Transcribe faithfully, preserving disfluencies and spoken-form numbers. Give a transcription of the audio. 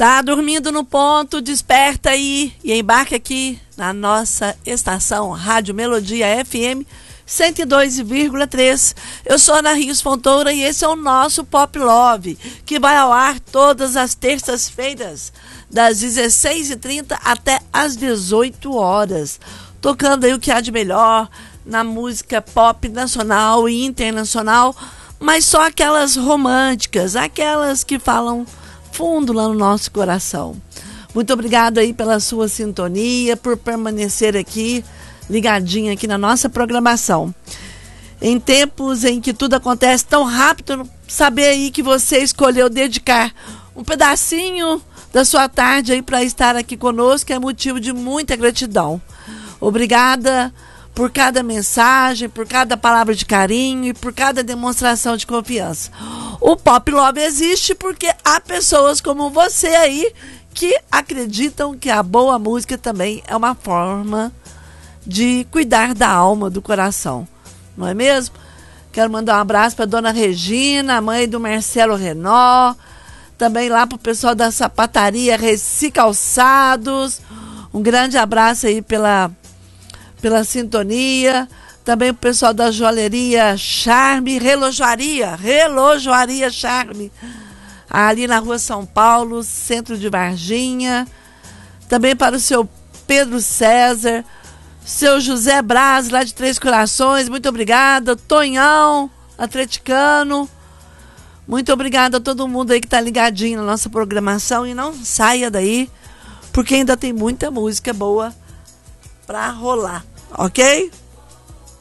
Tá dormindo no ponto? Desperta aí e embarca aqui na nossa estação Rádio Melodia F M cento e dois vírgula três. Eu sou Ana Rios Fontoura e esse é o nosso Pop Love, que vai ao ar todas as terças-feiras, das dezesseis e trinta até as dezoito horas, tocando aí o que há de melhor na música pop nacional e internacional, mas só aquelas românticas, aquelas que falam fundo lá no nosso coração. Muito obrigado aí pela sua sintonia, por permanecer aqui, ligadinho aqui na nossa programação. Em tempos em que tudo acontece tão rápido, saber aí que você escolheu dedicar um pedacinho da sua tarde aí para estar aqui conosco é motivo de muita gratidão. Obrigada por cada mensagem, por cada palavra de carinho e por cada demonstração de confiança. O Pop Love existe porque há pessoas como você aí que acreditam que a boa música também é uma forma de cuidar da alma, do coração. Não é mesmo? Quero mandar um abraço para dona Regina, mãe do Marcelo Renó, também lá para o pessoal da sapataria Reci Calçados. Um grande abraço aí pela, pela sintonia. Também o pessoal da joalheria Charme, relojoaria, relojoaria Charme, ali na rua São Paulo, centro de Varginha. Também para o seu Pedro César, seu José Braz, lá de Três Corações, muito obrigada. Tonhão, atleticano, muito obrigada a todo mundo aí que está ligadinho na nossa programação. E não saia daí, porque ainda tem muita música boa para rolar, ok?